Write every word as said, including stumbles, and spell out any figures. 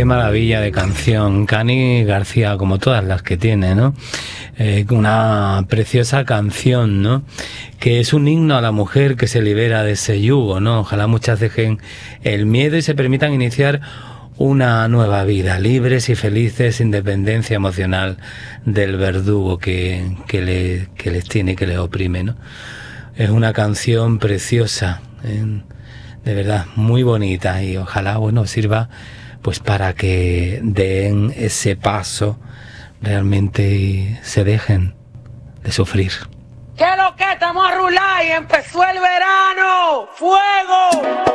qué maravilla de canción. Cani García, como todas las que tiene, ¿no? Eh, una preciosa canción, ¿no? Que es un himno a la mujer que se libera de ese yugo, ¿no? Ojalá muchas dejen el miedo y se permitan iniciar una nueva vida, libres y felices, sin dependencia emocional del verdugo que, que, le, que les tiene, que les oprime, ¿no? Es una canción preciosa, ¿eh? De verdad, muy bonita, y ojalá, bueno, sirva pues para que den ese paso realmente y se dejen de sufrir. ¿Qué es lo que estamos a rular y empezó el verano? ¡Fuego!